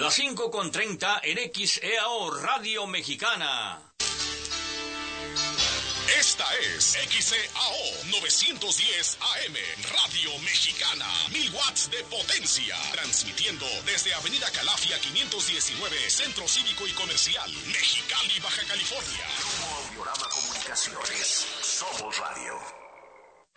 Las 5:30 en XEAO Radio Mexicana. Esta es XEAO 910 AM, Radio Mexicana, 1000 watts de potencia, transmitiendo desde Avenida Calafia 519, Centro Cívico y Comercial, Mexicali, Baja California. Grupo Audiorama Comunicaciones, Somos Radio.